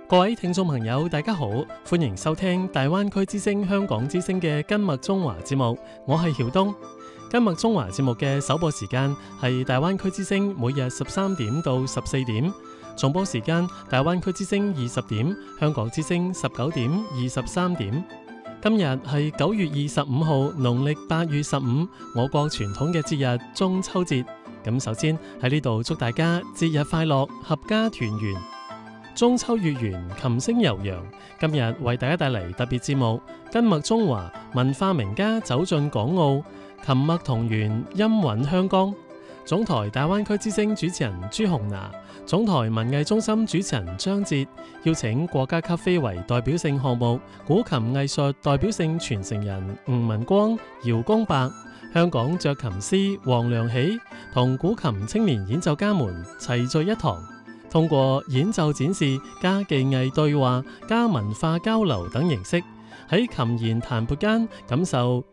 各位聽眾朋友，大家好，歡迎收聽大灣區之聲香港之聲嘅今麥中華節目，我係曉東。今麥中華節目嘅首播時間係大灣區之聲每日13點到14點，重播時間大灣區之聲20點，香港之聲19點23點。今日係9月25號，農曆8月15，我國傳統嘅節日中秋節。咁首先喺呢度祝大家節日快樂，合家團圓。中秋月圓，琴聲悠揚。今日為大家帶嚟特別節目《今麥中華》，文化名家走進港澳，琴麥同源，音韻香江。總台大灣區之聲主持人朱紅娜，總台文藝中心主持人張哲，邀請國家級非遺代表性項目古琴藝術代表性傳承人吳文光、姚公伯，香港斲琴師黃良喜同古琴青年演奏家們齊聚一堂，通過演奏展示加技藝對話加文化交流等形式，喺琴弦彈撥間感受